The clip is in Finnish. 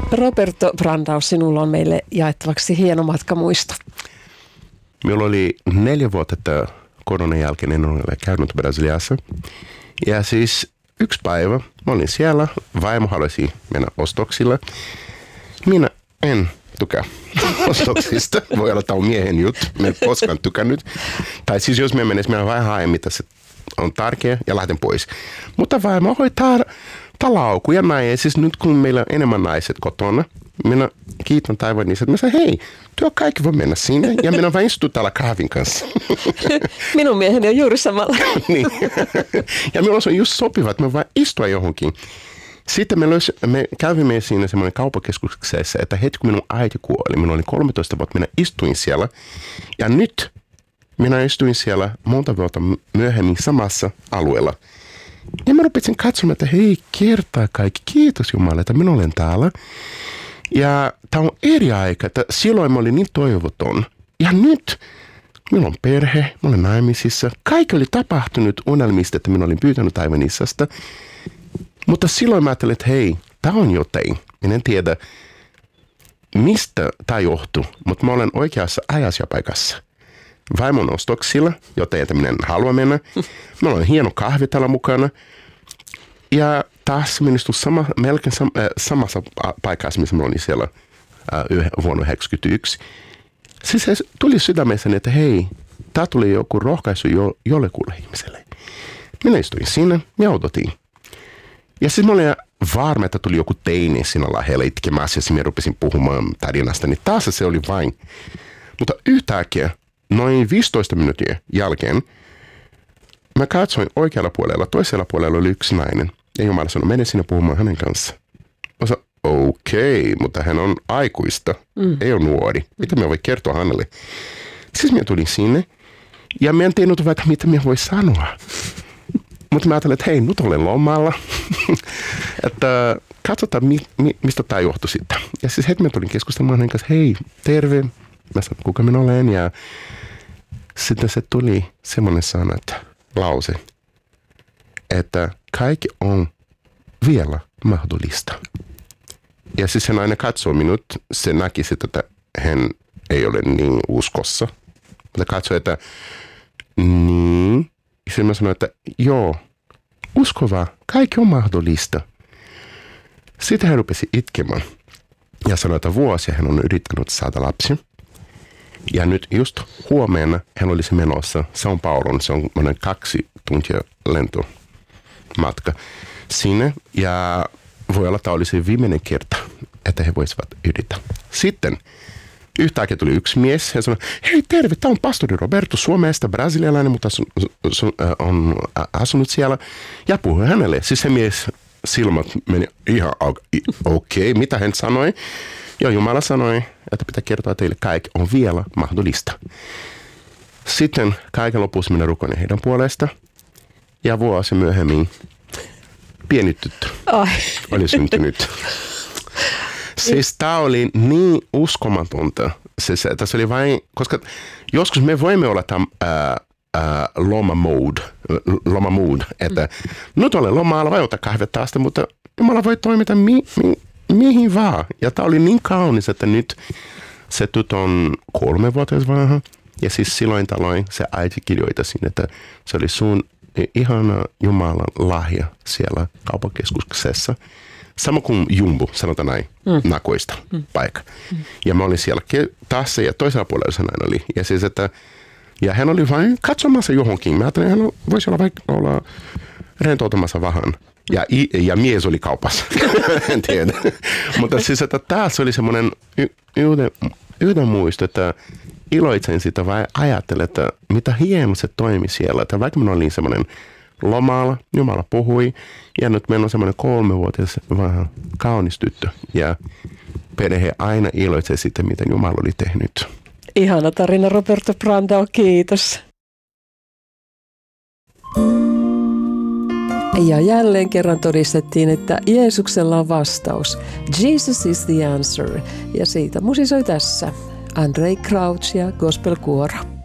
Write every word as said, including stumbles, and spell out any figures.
Roberto Brandao, sinulla on meille jaettavaksi hieno matkamuisto. Minulla oli neljä vuotta, että koronan jälkeen en ole käynyt Brasiliassa. Ja siis yksi päivä, mä olin siellä, vaimo halusi mennä ostoksilla. Minä en tykkää ostoksista. Voi olla, että on miehen juttu. Mä en koskaan tykännyt. Tai siis jos mä menisin, minä vain haen, mitä se on tärkeä ja lähden pois. Mutta vaimo hoitaa talauku ja näin. Ja siis nyt kun meillä on enemmän naiset kotona, minä kiitän taivaan niistä, että mä sanon, hei, työ kaikki voi mennä sinne ja minä vain istun täällä kahvin kanssa. Minun mieheni on juuri samalla. Niin. Ja minulla on just sopiva, että me vain istua johonkin. Sitten me, löys, me kävimme siinä semmoinen kauppakeskuksessa, että heti kun minun äiti kuoli, minun oli kolmetoista vuotta, minä istuin siellä. Ja nyt minä istuin siellä monta vuotta myöhemmin samassa alueella. Ja mä rupesin katsomaan, että hei, kertaa kaikki, kiitos Jumala, että minä olen täällä. Ja tämä on eri aika, että silloin mä olin niin toivoton. Ja nyt minulla on perhe, mä olen naimisissa. Kaikki oli tapahtunut unelmista, että minä olin pyytänyt aivan isästä. Mutta silloin mä ajattelin, että hei, tämä on jotain. Minä en tiedä, mistä tämä johtuu, mutta mä olen oikeassa ajassa ja paikassa. Vaimon ostoksilla, joten että minä en halua mennä. Meillä on hieno kahvi täällä mukana. Ja taas minä istun sama, melkein sam, äh, samassa paikassa, missä mä olin siellä äh, vuonna yhdeksänkymmentäyksi. Siis se tuli sydämessäni, että hei, tämä tuli joku rohkaisu jo, jollekulle ihmiselle. Minä istuin siinä ja odotin. Ja siis mä olin varma, että tuli joku teini siinä lähellä itkemässä ja minä rupesin puhumaan tarinasta, niin taas se oli vain. Mutta yhtäkkiä, noin viisitoista minuutin jälkeen, mä katsoin oikealla puolella, toisella puolella oli yksi nainen. Ja Jumala sanoi, mene sinne puhumaan hänen kanssa. Mä sanoin, okei, okay, mutta hän on aikuista, mm. ei ole nuori. Mitä mä voi kertoa hänelle? Siis mä tulin sinne ja mä en tiennyt vaikka mitä mä voi sanoa. Mutta mä ajattelin, että hei, nyt olen lomalla. Että katsotaan, mi, mi, mistä tämä johtui sitten. Ja siis heti mä tulin keskustelemaan hänen kanssa, hei, terve. Mä sanoin, kuka minä olen. Ja sitten se tuli semmoinen sana, että lause, että kaikki on vielä mahdollista. Ja siis se nainen katsoi minut, se näki sitä, että hän ei ole niin uskossa. Mutta katsoi, että niin. Ja sitten mä sanoin, että joo, usko vaan, kaikki on mahdollista. Sitten hän rupesi itkemään ja sanoi, että vuosia hän on yrittänyt saada lapsi. Ja nyt just huomenna hän olisi menossa São Pauloon, se on noin kaksi tuntia lentomatka sinne. Ja voi olla, että olisi viimeinen kerta, että he voisivat yrittää. Sitten yhtäkkiä tuli yksi mies ja sanoi, hei terve, tämä on pastori Roberto Suomesta, brasilialainen, mutta on asunut siellä. Ja puhui hänelle. Siis se mies silmät meni ihan, okei, okay, mitä hän sanoi. Ja Jumala sanoi, että pitää kertoa teille, kaikki on vielä mahdollista. Sitten kaiken lopussa minä rukoilin heidän puolesta. Ja vuosi myöhemmin pieni tyttö oli syntynyt. Siis tämä oli niin uskomatonta. Siis, tässä oli vain, koska joskus me voimme olla tämän ää, ää, loma mode, loma mood, että mm. nyt olen lomalla, voi ottaa kahvia taas, mutta Jumala voi toimita mi, mi, mihin vaan. Ja tämä oli niin kaunis, että nyt se tyttö on kolme vuotta vanha. Ja siis silloin taloin se äiti kirjoita sinne, että se oli sun ihana Jumalan lahja siellä kauppakeskuksessa. Sama kuin Jumbo, sanotaan näin, mm. nakoista mm. paikka. Mm. Ja mä olin siellä taas ja toisella puolella se näin oli. Ja, siis, että, ja hän oli vain katsomassa johonkin. Mä ajattelin, että hän voisi olla vaikka olla rentoutumassa vähän. Ja, ja mies oli kaupassa, en tiedä. Mutta siis, että taas oli semmoinen y- yhden, yhden muisto, että iloitsen sitä vai ajattelen, että mitä hieno se toimi siellä. Että vaikka minä olin semmoinen lomalla, Jumala puhui, ja nyt meillä on semmoinen kolmevuotias vähän kaunis tyttö. Ja perhe aina iloitsee sitä, mitä Jumala oli tehnyt. Ihana tarina, Roberto Brandao, kiitos. Ja jälleen kerran todistettiin, että Jeesuksella on vastaus. Jesus is the answer. Ja siitä musisoi tässä Andrei Crouch ja Gospel Kuoro.